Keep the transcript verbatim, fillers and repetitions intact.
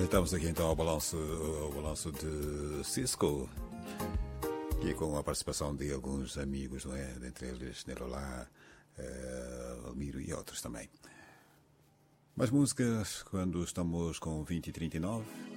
Estamos aqui então ao balanço, ao balanço de Cisco, e com a participação de alguns amigos, não é? Dentre eles Nerolá, uh, Almiro e outros também. Mais músicas quando estamos com vinte e trinta e nove.